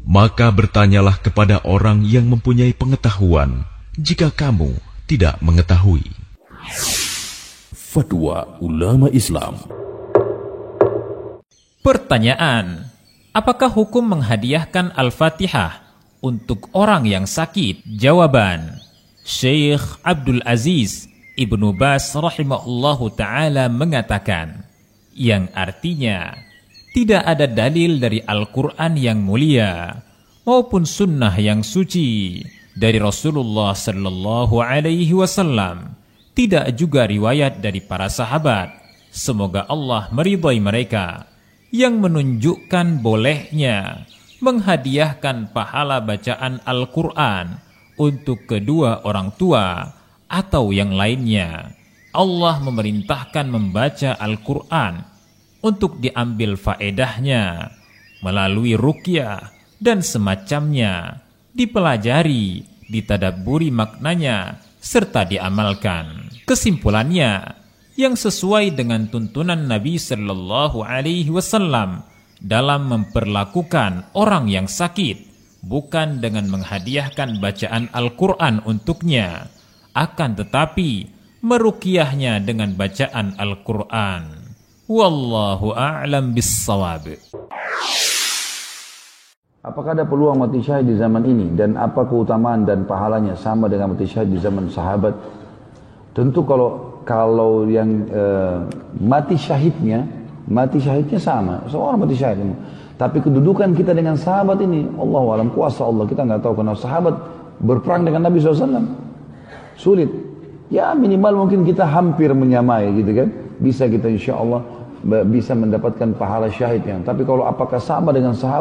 Maka bertanyalah kepada orang yang mempunyai pengetahuan jika kamu tidak mengetahui. Fatwa ulama Islam. Pertanyaan: apakah hukum menghadiahkan Al-Fatihah untuk orang yang sakit? Jawaban: Syekh Abdul Aziz Ibnu Baz rahimahullahu ta'ala mengatakan, yang artinya tidak ada dalil dari Al-Quran yang mulia maupun sunnah yang suci dari Rasulullah sallallahu alaihi wasallam, tidak juga riwayat dari para sahabat, semoga Allah meridhai mereka, yang menunjukkan bolehnya menghadiahkan pahala bacaan Al-Quran untuk kedua orang tua atau yang lainnya. Allah memerintahkan membaca Al-Quran untuk diambil faedahnya melalui ruqyah dan semacamnya, dipelajari, ditadabburi maknanya, serta diamalkan. Kesimpulannya, yang sesuai dengan tuntunan Nabi Sallallahu Alaihi Wasallam dalam memperlakukan orang yang sakit, bukan dengan menghadiahkan bacaan Al-Quran untuknya, akan tetapi meruqyahnya dengan bacaan Al-Quran. Wallahu a'lam bis-shawab. Apakah ada peluang mati syahid di zaman ini, dan apa keutamaan dan pahalanya sama dengan mati syahid di zaman sahabat? Tentu kalau yang mati syahidnya sama, seorang mati syahid. Tapi kedudukan kita dengan sahabat ini, Allahu a'lam, kuasa Allah, kita nggak tahu. Karena sahabat berperang dengan Nabi SAW sulit. Ya minimal mungkin kita hampir menyamai gitu kan. Bisa kita insya Allah bisa mendapatkan pahala syahid yang. Tapi kalau apakah sama dengan sahabat?